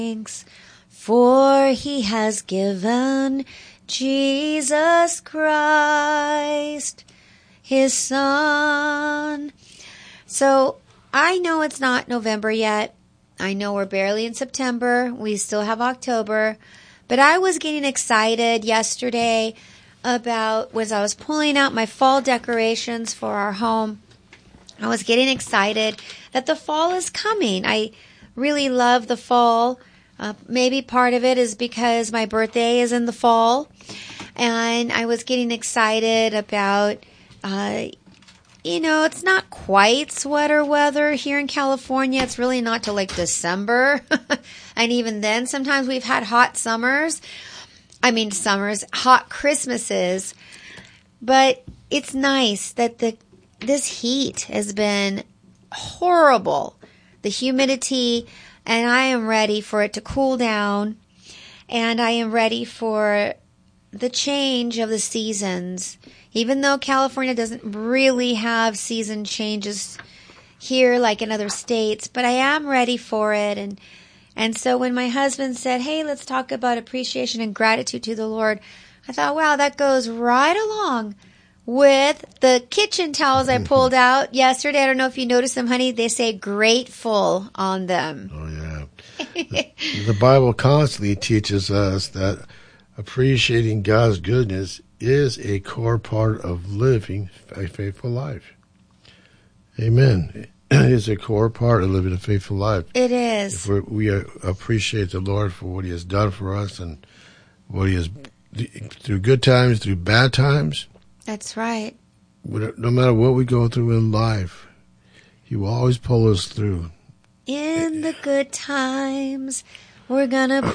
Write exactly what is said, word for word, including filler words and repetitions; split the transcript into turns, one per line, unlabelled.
thanks, for he has given Jesus Christ, his son. So I know it's not November yet. I know we're barely in September. We still have October. But I was getting excited yesterday about, as I was pulling out my fall decorations for our home, I was getting excited that the fall is coming. I really love the fall. Uh, maybe part of it is because my birthday is in the fall. And I was getting excited about, uh, you know, it's not quite sweater weather here in California. It's really not till like December. And even then, sometimes we've had hot summers. I mean, summers, hot Christmases. But it's nice that the this heat has been horrible. The humidity, and I am ready for it to cool down. And I am ready for the change of the seasons. Even though California doesn't really have season changes here like in other states, but I am ready for it. And and so when my husband said, hey, let's talk about appreciation and gratitude to the Lord, I thought, wow, that goes right along with the kitchen towels I pulled out yesterday. I don't know if you noticed them, honey. They say grateful on them.
Oh, yeah. the, the Bible constantly teaches us that appreciating God's goodness is a core part of living a faithful life. Amen. It is a core part of living a faithful life.
It is.
If we're, we appreciate the Lord for what he has done for us and what he has, through good times, through bad times.
That's right.
No matter what we go through in life, he will always pull us through.
In the good times, we're going to